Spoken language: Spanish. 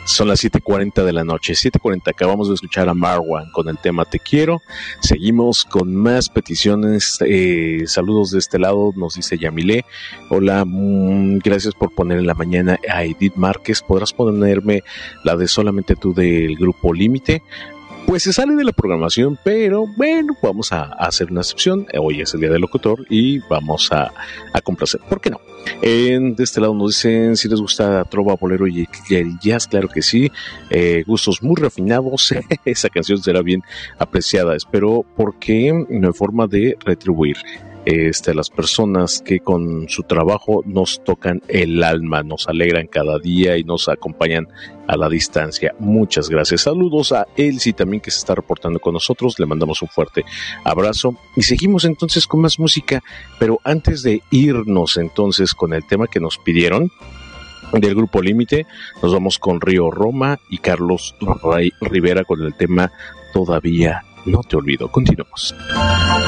Son las 7:40 de la noche, 7:40. Acabamos de escuchar a Marwan con el tema Te Quiero. Seguimos con más peticiones. Saludos de este lado, nos dice Yamile. Hola, gracias por poner en la mañana a Edith Márquez. ¿Podrás ponerme la de Solamente Tú del grupo Límite? Pues se sale de la programación, pero bueno, vamos a hacer una excepción. Hoy es el día del locutor y vamos a complacer. ¿Por qué no? De este lado nos dicen si les gusta trova, bolero y jazz. Claro que sí. Gustos muy refinados. Esa canción será bien apreciada. Espero, porque no hay forma de retribuir las personas que con su trabajo nos tocan el alma, nos alegran cada día y nos acompañan a la distancia. Muchas gracias. Saludos a Elsie también, que se está reportando con nosotros. Le mandamos un fuerte abrazo y seguimos entonces con más música, pero antes de irnos entonces con el tema que nos pidieron del grupo Límite, nos vamos con Río Roma y Carlos Rivera con el tema Todavía No Te Olvido. Continuamos.